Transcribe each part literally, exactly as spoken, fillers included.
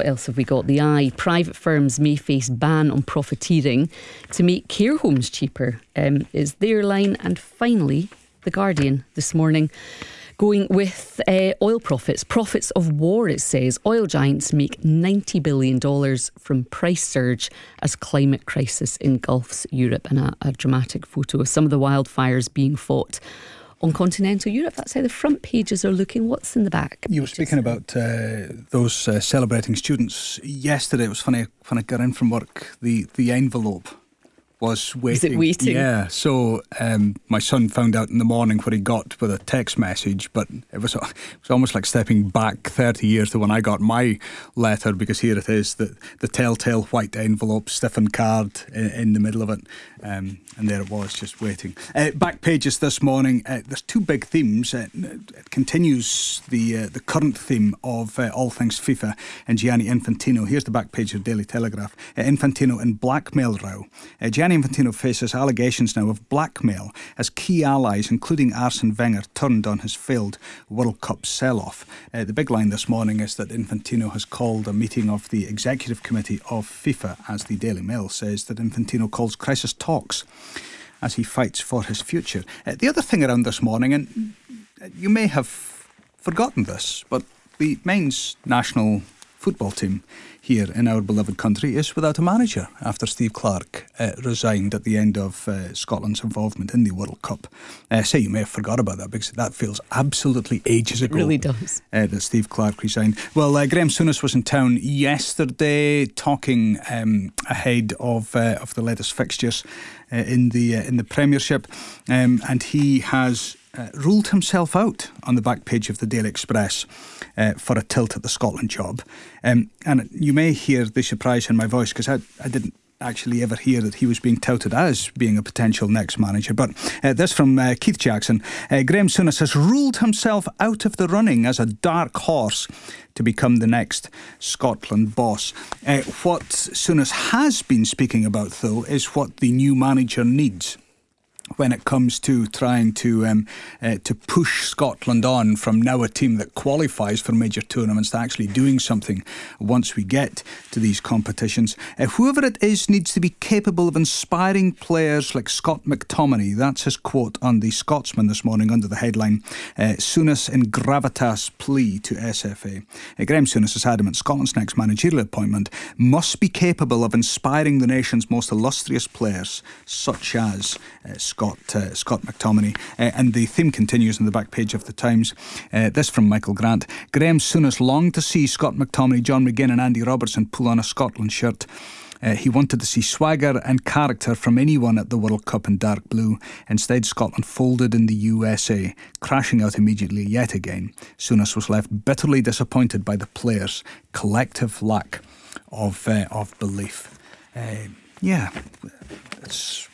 What else have we got? The Eye. Private firms may face ban on profiteering to make care homes cheaper, um, is their line. And finally, The Guardian this morning, going with uh, oil profits. Profits of war, it says. Oil giants make ninety billion dollars from price surge as climate crisis engulfs Europe. And a, a dramatic photo of some of the wildfires being fought on continental Europe. That's how the front pages are looking. What's in the back? You were speaking about uh, those uh, celebrating students. Yesterday, it was funny, when I got in from work, the, the envelope was waiting. Is it waiting? Yeah, so um, my son found out in the morning what he got with a text message, but it was, it was almost like stepping back thirty years to when I got my letter, because here it is, the, the telltale white envelope, stiffened card in, in the middle of it, um, and there it was, just waiting. Uh, back pages this morning, uh, there's two big themes. Uh, it continues the uh, the current theme of uh, all things FIFA and Gianni Infantino. Here's the back page of Daily Telegraph. Uh, Infantino in blackmail row. Uh, Gianni Infantino faces allegations now of blackmail as key allies, including Arsene Wenger, turned on his failed World Cup sell-off. Uh, the big line this morning is that Infantino has called a meeting of the Executive Committee of FIFA, as the Daily Mail says that Infantino calls crisis talks as he fights for his future. Uh, the other thing around this morning, and you may have forgotten this, but the men's national football team here in our beloved country is without a manager after Steve Clarke uh, resigned at the end of uh, Scotland's involvement in the World Cup. Uh, say you may have forgot about that, because that feels absolutely ages ago. It really does. Uh, that Steve Clarke resigned. Well, uh, Graham Souness was in town yesterday talking um, ahead of uh, of the latest fixtures uh, in the uh, in the Premiership, um, and he has Uh, ruled himself out on the back page of the Daily Express uh, for a tilt at the Scotland job. Um, and you may hear the surprise in my voice, because I, I didn't actually ever hear that he was being touted as being a potential next manager. But uh, this from uh, Keith Jackson. Uh, Graham Souness has ruled himself out of the running as a dark horse to become the next Scotland boss. Uh, what Souness has been speaking about, though, is what the new manager needs when it comes to trying to um, uh, to push Scotland on from now a team that qualifies for major tournaments to actually doing something once we get to these competitions. Uh, whoever it is needs to be capable of inspiring players like Scott McTominay. That's his quote on the Scotsman this morning under the headline, uh, Souness in gravitas plea to S F A. Uh, Graham Souness is adamant Scotland's next managerial appointment must be capable of inspiring the nation's most illustrious players, such as uh, Scott Uh, Scott McTominay. Uh, and the theme continues on the back page of the Times. Uh, this from Michael Grant. Graham Souness longed to see Scott McTominay, John McGinn and Andy Robertson pull on a Scotland shirt. Uh, he wanted to see swagger and character from anyone at the World Cup in dark blue. Instead, Scotland folded in the U S A, crashing out immediately yet again. Souness was left bitterly disappointed by the players' collective lack of, uh, of belief. Uh, yeah, it's...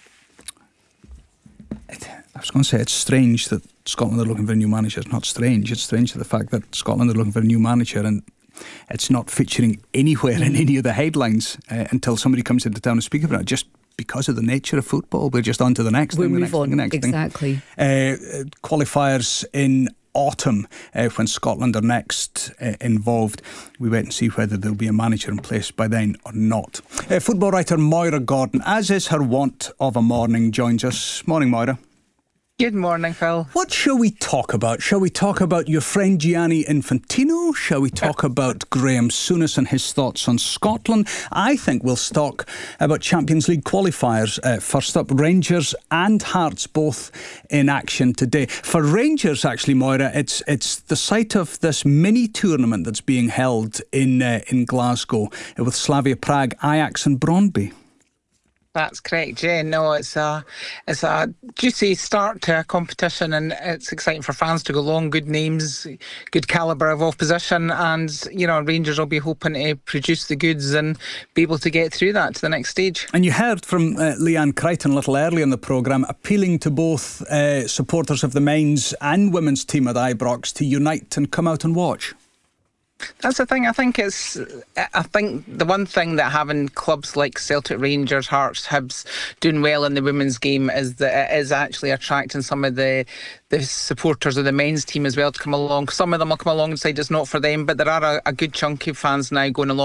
I was going to say it's strange that Scotland are looking for a new manager. It's not strange. It's strange to the fact that Scotland are looking for a new manager and it's not featuring anywhere in any of the headlines uh, until somebody comes into town and speaks about it. Just because of the nature of football, we're just on to the next we'll thing. We'll move on, thing, the next exactly. Thing. Uh, qualifiers in autumn, uh, when Scotland are next uh, involved. We wait and see whether there'll be a manager in place by then or not. Uh, football writer Moira Gordon, as is her wont of a morning, joins us. Morning, Moira. Good morning, Phil. What shall we talk about? Shall we talk about your friend Gianni Infantino? Shall we talk about Graham Souness and his thoughts on Scotland? I think we'll talk about Champions League qualifiers. Uh, first up, Rangers and Hearts both in action today. For Rangers, actually, Moira, it's it's the site of this mini tournament that's being held in uh, in Glasgow uh, with Slavia Prague, Ajax and Brøndby. That's correct, Jen. No, it's a it's a juicy start to a competition, and it's exciting for fans to go along. Good names, good calibre of opposition, and you know Rangers will be hoping to produce the goods and be able to get through that to the next stage. And you heard from uh, Leanne Crichton a little earlier in the programme, appealing to both uh, supporters of the men's and women's team at Ibrox to unite and come out and watch. That's the thing. I think it's. I think the one thing that having clubs like Celtic, Rangers, Hearts, Hibs doing well in the women's game is that it is actually attracting some of the the supporters of the men's team as well to come along. Some of them will come along and decide it's not for them, but there are a, a good chunk of fans now going along